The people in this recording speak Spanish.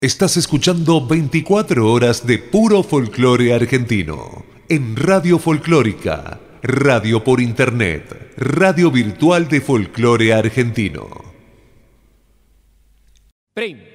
Estás escuchando 24 horas de puro folclore argentino en Radio Folclórica, radio por internet, radio virtual de folclore argentino. Prim.